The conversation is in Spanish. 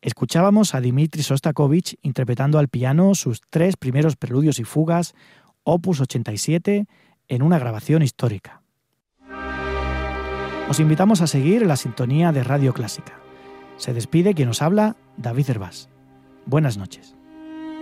Escuchábamos a Dmitri Shostakovich interpretando al piano sus 3 primeros preludios y fugas, opus 87, en una grabación histórica. Os invitamos a seguir la sintonía de Radio Clásica. Se despide quien os habla, David Hervás. Buenas noches.